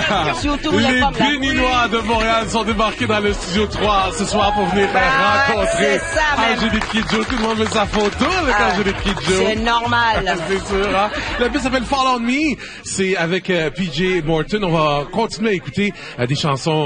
Surtout les Béninois de Montréal sont débarqués dans le studio 3 ce soir pour venir rencontrer Angélique Kidjo. Tout le monde veut sa photo avec Angélique Kidjo. C'est normal. C'est sûr, hein? La pièce s'appelle Fall on Me. C'est avec PJ Morton. On va continuer à écouter des chansons